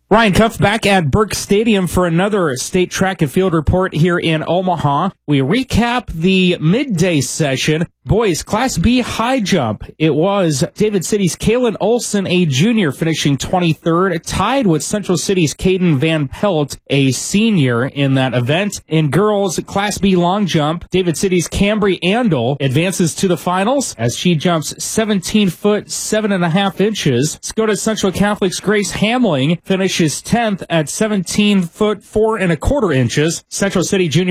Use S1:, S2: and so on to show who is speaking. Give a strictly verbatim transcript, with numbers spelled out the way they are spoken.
S1: Ryan Cuff back at Burke Stadium for another state track and field report here in Omaha. We recap the midday session. Boys, Class B high jump. It was David City's Kalen Olson, a junior, finishing twenty-third, tied with Central City's Caden Van Pelt, a senior, in that event. In girls, Class B long jump, David City's Cambry Andel advances to the finals as she jumps seventeen foot seven and a half inches. Scota Central Catholic's Grace Hamling finishes tenth at seventeen foot four and a quarter inches. Central City Junior